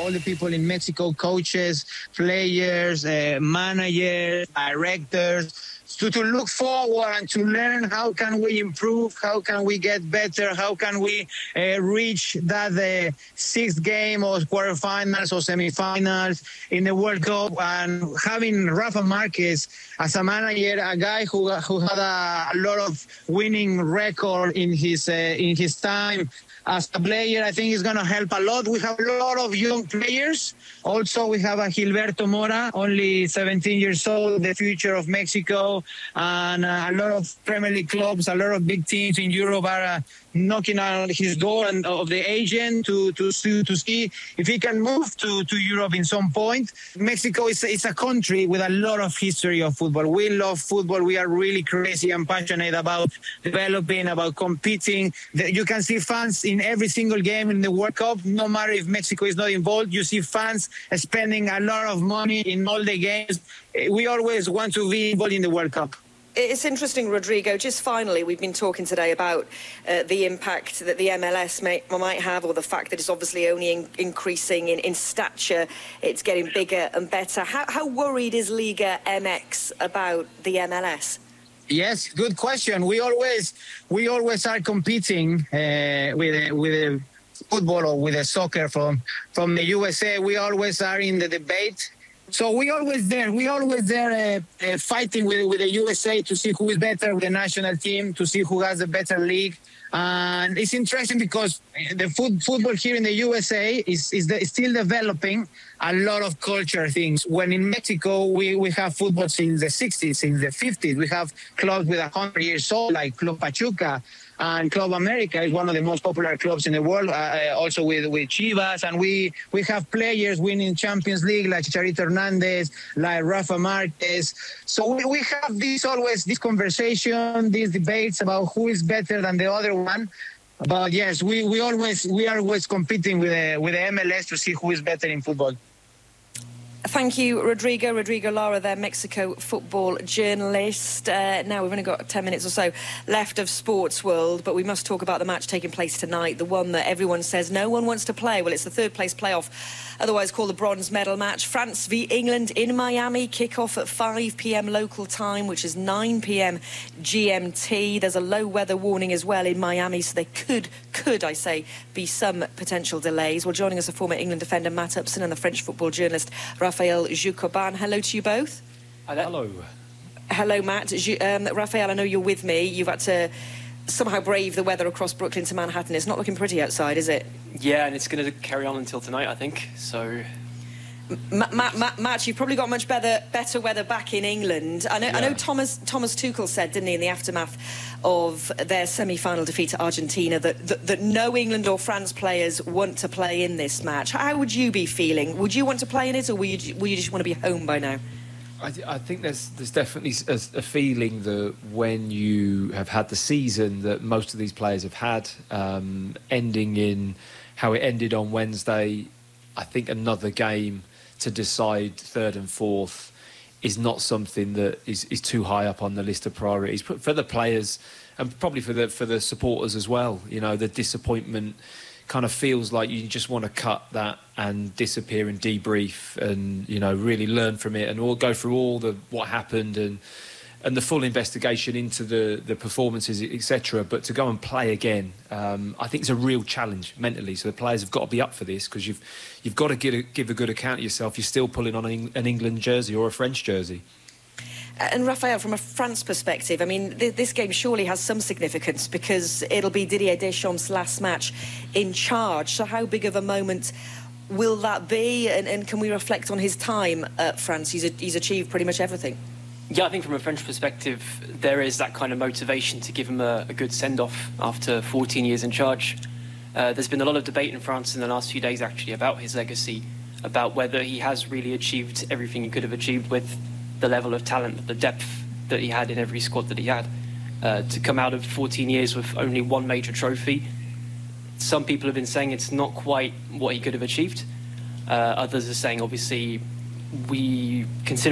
all the people in Mexico, coaches, players, managers, directors, to look forward and to learn how can we improve, how can we get better, how can we reach that sixth game or quarterfinals or semifinals in the World Cup. And having Rafa Marquez as a manager, a guy who had a lot of winning record in his time as a player, I think is going to help a lot. We have a lot of young players. Also, we have a Gilberto Mora, only 17 years old, the future of Mexico, and a lot of Premier League clubs, a lot of big teams in Europe are knocking on his door and of the agent to see if he can move to Europe in some point. Mexico is a country with a lot of history of football. We love football. We are really crazy and passionate about developing, about competing. You can see fans in every single game in the World Cup, no matter if Mexico is not involved. You see fans spending a lot of money in all the games. We always want to be involved in the World Cup. It's interesting, Rodrigo, just finally, we've been talking today about the impact that the MLS might have, or the fact that it's obviously only increasing in stature. It's getting bigger and better. How worried is Liga MX about the MLS? Yes, good question. We always are competing with football or with the soccer from the USA. We always are in the debate. So we always there fighting with the USA to see who is better with the national team, to see who has a better league. And it's interesting because the football here in the USA is still developing a lot of culture things. When in Mexico, we have football since the 60s, since the 50s. We have clubs with 100 years old, like Club Pachuca. And Club America is one of the most popular clubs in the world, also with Chivas. And we have players winning Champions League like Chicharito Hernandez, like Rafa Marquez. So we have this conversation, these debates about who is better than the other one. But yes, we are always competing with the MLS to see who is better in football. Thank you, Rodrigo. Rodrigo Lara, their Mexico football journalist. Now, we've only got 10 minutes or so left of Sports World, but we must talk about the match taking place tonight, the one that everyone says no one wants to play. Well, it's the third place playoff, otherwise called the bronze medal match. France v England in Miami, kick-off at 5 p.m. local time, which is 9 p.m. GMT. There's a low weather warning as well in Miami, so there could, I say, be some potential delays. Well, joining us, a former England defender, Matt Upson, and the French football journalist, Raphael Jucoban. Hello to you both. Hello. Hello, Matt. Raphael, I know you're with me. You've had to somehow brave the weather across Brooklyn to Manhattan. It's not looking pretty outside, is it? Yeah, and it's going to carry on until tonight, I think. So, Matt, you've probably got much better weather back in England. I know Thomas Tuchel said, didn't he, in the aftermath of their semi-final defeat to Argentina, that no England or France players want to play in this match. How would you be feeling? Would you want to play in it, or will you just want to be home by now? I think there's definitely a feeling that when you have had the season that most of these players have had, ending in how it ended on Wednesday, I think another game to decide third and fourth is not something that is too high up on the list of priorities for the players and probably for the supporters as well. You know, the disappointment kind of feels like you just want to cut that and disappear and debrief and, you know, really learn from it and go through all what happened and the full investigation into the performances, etc. But to go and play again, I think it's a real challenge mentally. So the players have got to be up for this, because you've got to give a good account of yourself. You're still pulling on an England jersey or a French jersey. And Raphael, from a France perspective, I mean, this game surely has some significance because it'll be Didier Deschamps' last match in charge. So how big of a moment will that be? And can we reflect on his time at France? He's achieved pretty much everything. yeah, I think from a French perspective, there is that kind of motivation to give him a good send-off after 14 years in charge. There's been a lot of debate in France in the last few days, actually, about his legacy, about whether he has really achieved everything he could have achieved with the level of talent, the depth that he had in every squad that he had. To come out of 14 years with only one major trophy, some people have been saying it's not quite what he could have achieved. Others are saying, obviously, we consider